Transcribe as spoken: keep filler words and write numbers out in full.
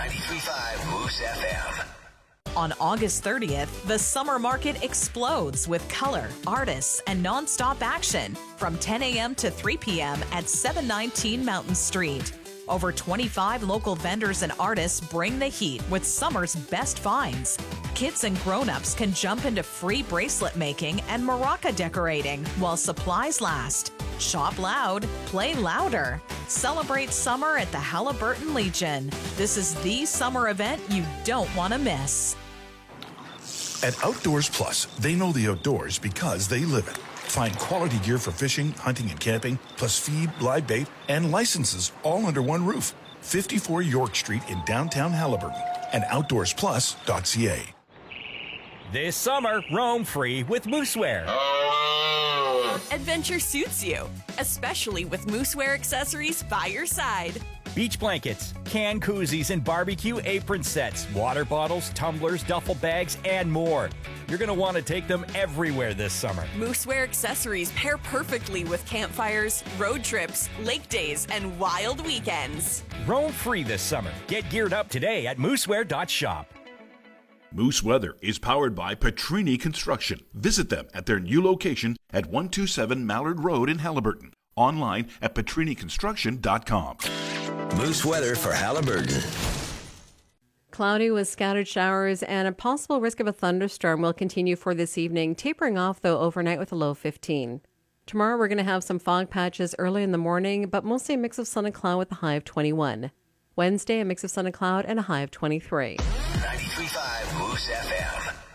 ninety-three point five Moose F M. On August thirtieth, the summer market explodes with color, artists, and nonstop action from ten a.m. to three p.m. at seven nineteen Mountain Street. Over twenty-five local vendors and artists bring the heat with summer's best finds. Kids and grown-ups can jump into free bracelet making and maraca decorating while supplies last. Shop loud, play louder. Celebrate summer at the Halliburton Legion. This is the summer event you don't want to miss. At Outdoors Plus, they know the outdoors because they live it. Find quality gear for fishing, hunting, and camping, plus feed, live bait, and licenses all under one roof. fifty-four York Street in downtown Halliburton and outdoors plus dot c a. This summer, roam free with Moosewear. Adventure suits you, especially with Moosewear accessories by your side. Beach blankets, can koozies, and barbecue apron sets, water bottles, tumblers, duffel bags, and more. You're going to want to take them everywhere this summer. Moosewear accessories pair perfectly with campfires, road trips, lake days, and wild weekends. Roam free this summer. Get geared up today at moosewear dot shop. Moose Weather is powered by Petrini Construction. Visit them at their new location at one two seven Mallard Road in Halliburton. Online at petrini construction dot com. Moose weather for Halliburton. Cloudy with scattered showers and a possible risk of a thunderstorm will continue for this evening, tapering off, though, overnight with a low fifteen. Tomorrow we're going to have some fog patches early in the morning, but mostly a mix of sun and cloud with a high of twenty-one. Wednesday, a mix of sun and cloud and a high of twenty-three. ninety-three point five Moose F M.